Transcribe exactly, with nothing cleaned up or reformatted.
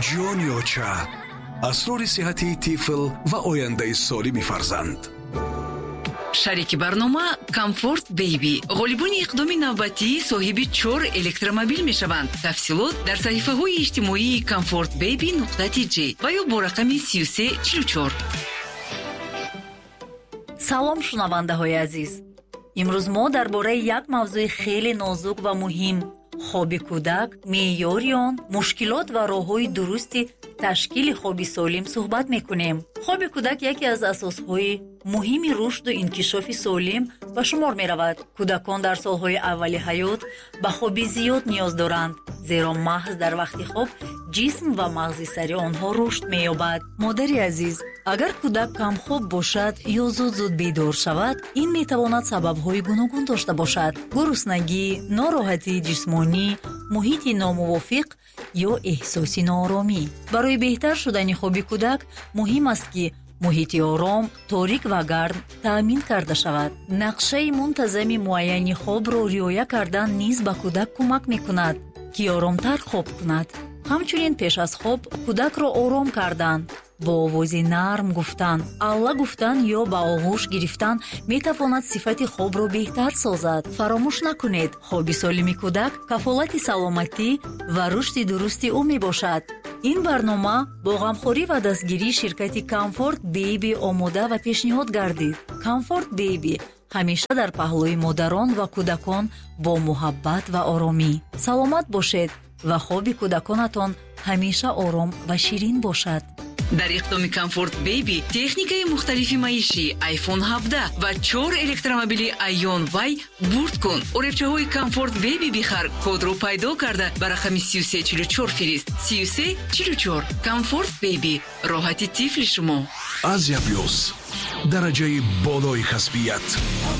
جونیوچا اسرار صحتی طفل و آینده سالم فرزند. شریک برنامه کامفورت بیبی غالبانی اقدام نوبتی صاحب چهار الکترومبیل می شوند. تفصیلات در صحیفه های اجتماعی کامفورت بیبی نقطه تی جی و یا با رقم سی و سه چهل و چهار. سلام شنونده های عزیز. امروز ما درباره یک موضوع خیلی نازک و مهم، خواب کودک، معیار آن، مشکلات و راه‌های درستی تشکیل خواب سالم صحبت می‌کنیم. خواب کودک یکی از اساس‌های مهم رشد و انکشاف سالم و شمار می‌رود. کودکان در سال‌های اولی حیات به خواب زیاد نیاز دارند، زیرا محض در وقت خواب جسم و مغز سری آنها رشد می‌یابد. مادری عزیز، اگر کودک کم خواب باشد یا زود زود بیدار شود، این می‌تواند سبب‌های گوناگون داشته باشد: گرسنگی، ناراحتی جسمانی، محیط ناموافق یا احساسی ناآرامی. برای بهتر شدن خواب کودک مهم است که محیط آرام، تاریک و گرم تأمین کرده شود. نقشه منتظم معین خواب را رعایت کردن نیز به کودک کمک می‌کند که آرامتر خواب کند. همچنین پیش از خواب کودک را آرام کردن، با آواز نرم گفتن، الله گفتن یا با آغوش گرفتن میتواند صفت خواب را بهتر سازد. فراموش نکنید خواب سالم کودک کفالت سلامتی و رشد درستی او می باشد. این برنامه با غمخوری و دستگیری شرکت کامفورت بیبی آماده و پیشنهاد گردید. کامفورت بیبی همیشه در پهلوی مادران و کودکان با محبت و آرامی. سلامت باشید و خواب کودکانتان همیشه آرام و شیرین باشد. در اقدام کامفورت بیبی تکنیکای مختلفی معیشی آیفون هفده و چهار الکترومبیل ایون وای برد کن. عربچه های کامفورت بیبی بخر، کد رو پیدا کرده بر رقم سی و سه چهل و چهار فرست. سی و سه چهل و چهار. کامفورت بیبی، راحتی طفل شما. آزیا پلوس، درجه بالای کسبیت.